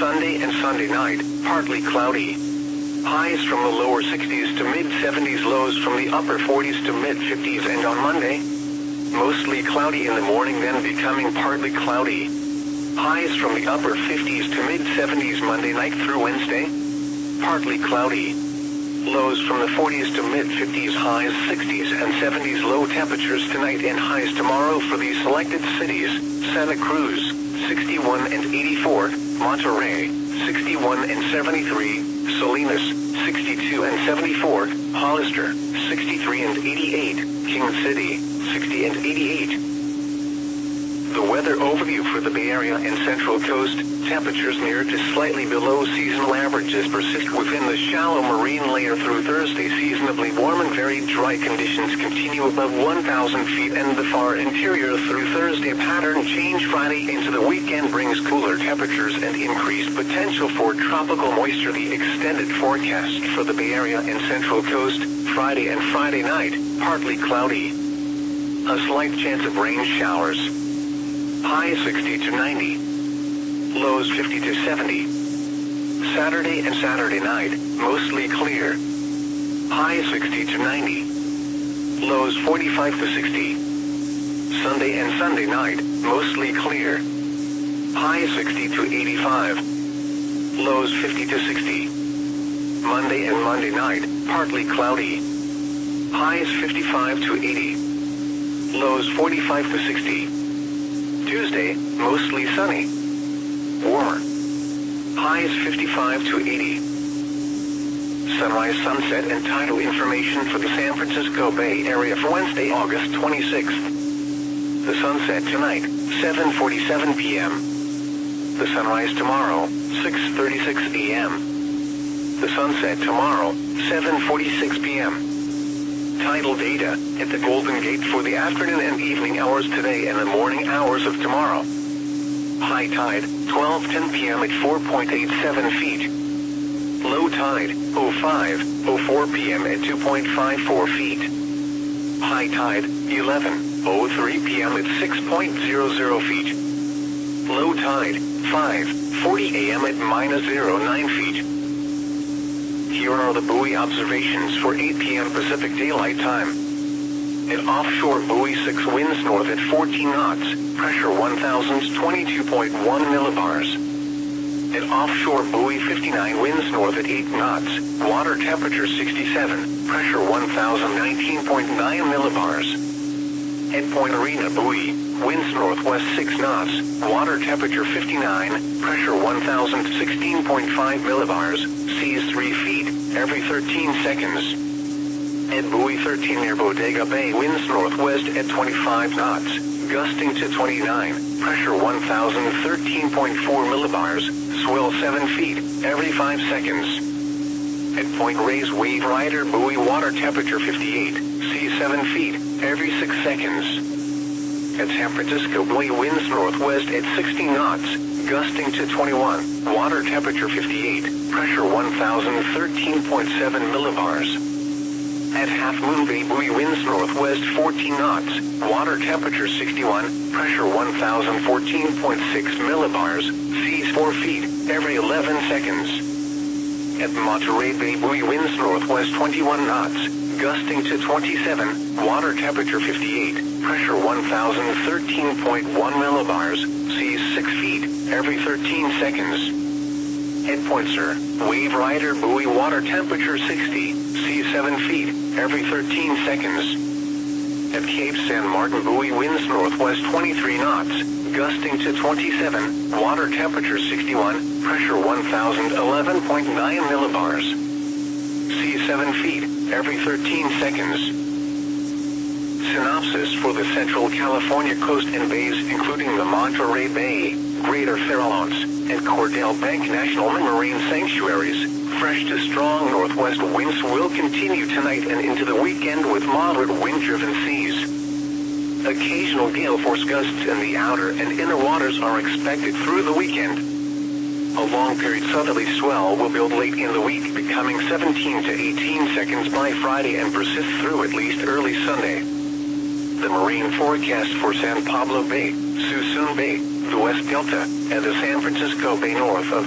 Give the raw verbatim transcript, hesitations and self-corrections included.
Sunday and Sunday night, partly cloudy. Highs from the lower sixties to mid seventies, lows from the upper forties to mid fifties, and on Monday, mostly cloudy in the morning, then becoming partly cloudy. Highs from the upper fifties to mid seventies Monday night through Wednesday, partly cloudy. Lows from the forties to mid fifties, highs sixties and seventies, low temperatures tonight and highs tomorrow for these selected cities: Santa Cruz, sixty-one and eighty-four, Monterey, sixty-one and seventy-three, Salinas, sixty-two and seventy-four, Hollister, sixty-three and eighty-eight, King City, sixty and eighty-eight. The weather overview for the Bay Area and Central Coast: temperatures near to slightly below seasonal averages persist within the shallow marine layer through Thursday. Seasonably warm and very dry conditions continue above one thousand feet, and the far interior through Thursday. Pattern change Friday into the weekend brings cooler temperatures and increased potential for tropical moisture. The extended forecast for the Bay Area and Central Coast: Friday and Friday night, partly cloudy. A slight chance of rain showers. Highs sixty to ninety. Lows fifty to seventy. Saturday and Saturday night, mostly clear. Highs sixty to ninety. Lows forty-five to sixty. Sunday and Sunday night, mostly clear. Highs sixty to eighty-five. Lows fifty to sixty. Monday and Monday night, partly cloudy. Highs fifty-five to eighty. Lows forty-five to sixty. Tuesday, mostly sunny. Warmer. Highs fifty-five to eighty. Sunrise, sunset, and tidal information for the San Francisco Bay Area for Wednesday, August twenty-sixth. The sunset tonight, seven forty-seven p m The sunrise tomorrow, six thirty-six a m The sunset tomorrow, seven forty-six p m Tidal data at the Golden Gate for the afternoon and evening hours today and the morning hours of tomorrow. High tide, twelve ten p m at four point eight seven feet. Low tide, oh five oh four p m at two point five four feet. High tide, eleven oh three p m at six point zero zero feet. Low tide, five forty a m at minus zero nine feet. Here are the buoy observations for eight p m Pacific Daylight Time. At offshore buoy six, winds north at fourteen knots, pressure one thousand twenty-two point one millibars. At offshore buoy fifty-nine, winds north at eight knots, water temperature sixty-seven, pressure one thousand nineteen point nine millibars. At Point Arena buoy, winds northwest six knots, water temperature fifty-nine, pressure one thousand sixteen point five millibars, seas three feet every thirteen seconds. At buoy thirteen near Bodega Bay, winds northwest at twenty-five knots, gusting to twenty-nine, pressure one thousand thirteen point four millibars, swell seven feet every five seconds. At Point Reyes Wave Rider buoy, water temperature fifty-eight, sea seven feet every six seconds. At San Francisco buoy, winds northwest at sixty knots, gusting to twenty-one, water temperature fifty-eight, pressure one thousand thirteen point seven millibars. At Half Moon Bay buoy, winds northwest fourteen knots, water temperature sixty-one, pressure one thousand fourteen point six millibars, seas four feet every eleven seconds. At Monterey Bay buoy, winds northwest twenty-one knots, gusting to twenty-seven, water temperature fifty-eight, pressure one thousand thirteen point one millibars, seas six feet every thirteen seconds. At Point Sur, Wave Rider buoy, water temperature sixty, sea seven feet every thirteen seconds. At Cape San Martin buoy, winds northwest twenty-three knots, gusting to twenty-seven, water temperature sixty-one, pressure one thousand eleven point nine millibars. Sea seven feet every thirteen seconds. Synopsis for the Central California coast and bays, including the Monterey Bay, Greater Farallones, and Cordell Bank National Marine Sanctuaries. Fresh to strong northwest winds will continue tonight and into the weekend with moderate wind-driven seas. Occasional gale force gusts in the outer and inner waters are expected through the weekend. A long-period southerly swell will build late in the week, becoming seventeen to eighteen seconds by Friday and persist through at least early Sunday. The marine forecast for San Pablo Bay, Suisun Bay, the West Delta, and the San Francisco Bay north of